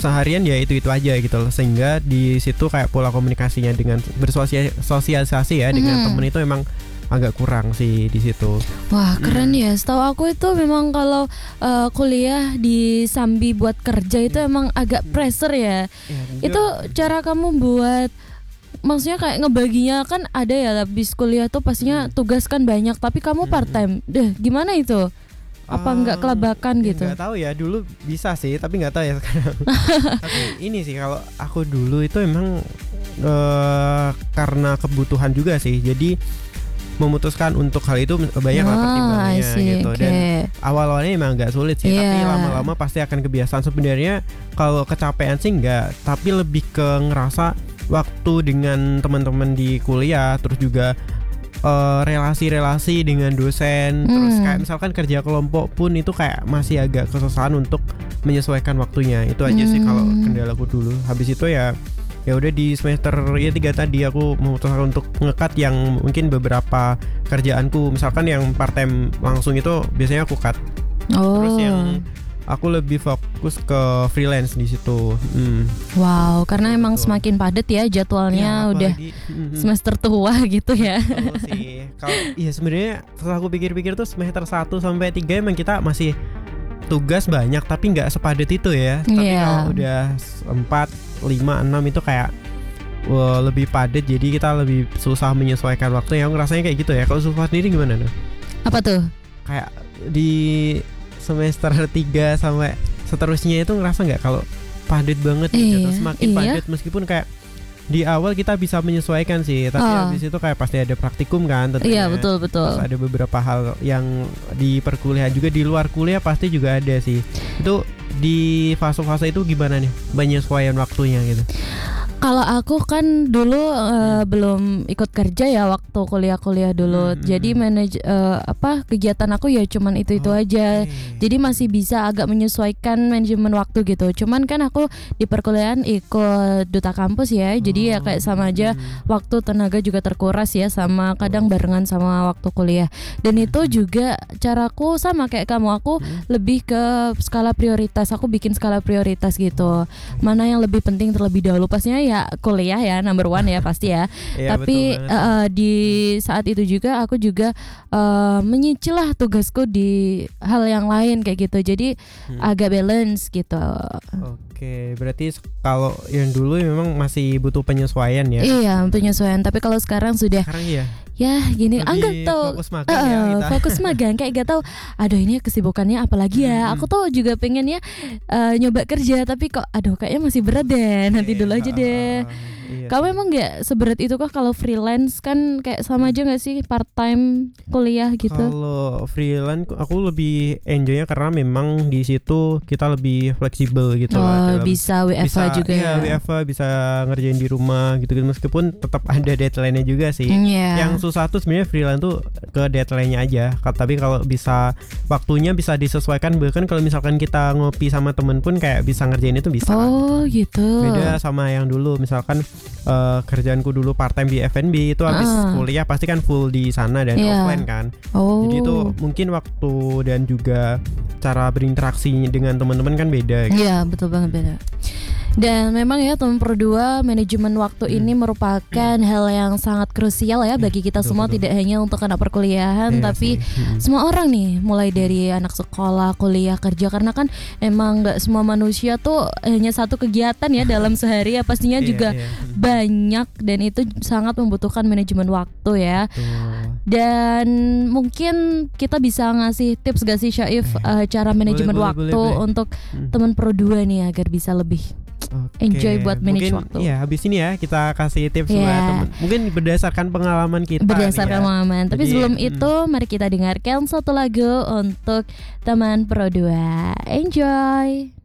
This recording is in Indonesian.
seharian ya itu aja gitu loh, sehingga di situ kayak pola komunikasinya dengan bersosialisasi ya dengan temen itu emang agak kurang sih di situ. Wah keren ya. Setahu aku itu memang kalau kuliah di sambi buat kerja itu emang agak pressure ya. Itu cara kamu buat, maksudnya kayak ngebaginya kan ada ya, habis kuliah tuh pastinya tugas kan banyak, tapi kamu part time. Deh gimana itu? Apa nggak kelabakan gitu? Nggak tahu ya, dulu bisa sih tapi nggak tahu ya sekarang. Tapi ini sih kalau aku dulu itu emang karena kebutuhan juga sih, jadi memutuskan untuk hal itu banyak lah pertimbangannya gitu. Dan awal-awalnya emang agak sulit sih, tapi lama-lama pasti akan kebiasaan. Sebenarnya kalau kecapean sih enggak, tapi lebih ke ngerasa waktu dengan teman-teman di kuliah, terus juga relasi-relasi dengan dosen, terus kayak misalkan kerja kelompok pun itu kayak masih agak kesusahan untuk menyesuaikan waktunya. Itu aja sih kalau kendalaku dulu. Habis itu ya udah di semester 3 tadi aku memutuskan untuk nge-cut yang mungkin beberapa kerjaanku, misalkan yang part time langsung itu biasanya aku cut. Terus yang aku lebih fokus ke freelance di situ. Wow, karena emang semakin padat ya jadwalnya, udah semester tua gitu ya. Betul sih. Kalau sebenarnya setelah aku pikir-pikir tuh semester 1 sampai 3 emang kita masih tugas banyak tapi nggak sepadat itu ya. Tapi kalau udah 4, 5, 6 itu kayak lebih padat, jadi kita lebih susah menyesuaikan waktu. Yang rasanya kayak gitu ya. Kalau Zulfa sendiri gimana tuh? Apa tuh? Kayak di semester 3 sampai seterusnya itu ngerasa nggak kalau padat banget gitu, semakin padat meskipun kayak di awal kita bisa menyesuaikan sih, tapi habis itu kayak pasti ada praktikum kan tentunya. Iya betul. Terus ada beberapa hal yang di perkuliahan juga, di luar kuliah pasti juga ada sih. Itu di fase-fase itu gimana nih penyesuaian waktunya gitu? Kalau aku kan dulu belum ikut kerja ya waktu kuliah dulu. Jadi kegiatan aku ya cuman itu aja. Jadi masih bisa agak menyesuaikan manajemen waktu gitu. Cuman kan aku di perkuliahan ikut duta kampus ya. Jadi ya kayak sama aja, waktu tenaga juga terkuras ya, sama kadang barengan sama waktu kuliah. Dan itu juga caraku sama kayak kamu, aku lebih ke skala prioritas. Aku bikin skala prioritas gitu. Mana yang lebih penting terlebih dahulu, pastinya ya kuliah ya number one ya pasti ya. Tapi di saat itu juga aku juga menyicil lah tugasku di hal yang lain kayak gitu. Jadi agak balance gitu. Oke, berarti kalau yang dulu memang masih butuh penyesuaian ya. Iya, penyesuaian. Tapi kalau sekarang sudah ya gini, enggak tahu fokus magang kayak gak tahu. Aduh ini kesibukannya apalagi ya. Aku tuh juga pengen ya nyoba kerja, tapi kok aduh kayaknya masih berat deh. Nanti dulu aja deh. Kamu emang nggak seberat itu kah kalau freelance? Kan kayak sama aja nggak sih part time kuliah gitu? Kalau freelance aku lebih enjoynya karena memang di situ kita lebih fleksibel gitu lah. Bisa WFH juga ya. WFH bisa ngerjain di rumah gitu meskipun tetap ada deadline-nya juga sih. Yang susah tuh sebenarnya freelance tuh ke deadline-nya aja. Tapi kalau bisa waktunya bisa disesuaikan, bahkan kalau misalkan kita ngopi sama temen pun kayak bisa ngerjain itu bisa. Gitu. Beda sama yang dulu misalkan kerjaanku dulu part time di F&B itu habis kuliah pasti kan full di sana dan offline kan. Jadi itu mungkin waktu dan juga cara berinteraksi dengan teman-teman kan beda gitu. Iya betul banget beda. Dan memang ya teman Pro 2, manajemen waktu ini merupakan hal yang sangat krusial ya bagi kita semua, tidak hanya untuk anak perkuliahan tapi semua orang nih, mulai dari anak sekolah, kuliah, kerja, karena kan emang gak semua manusia tuh hanya satu kegiatan ya dalam sehari ya, pastinya juga banyak, dan itu sangat membutuhkan manajemen waktu ya. Dan mungkin kita bisa ngasih tips gak sih Syaif, cara manajemen waktu untuk teman Pro 2 nih agar bisa lebih enjoy buat manage waktu. Iya, habis ini ya kita kasih tips buat teman. Mungkin berdasarkan pengalaman kita. Berdasarkan pengalaman. Tapi sebelum itu mari kita dengarkan satu lagu untuk teman Pro 2. Enjoy.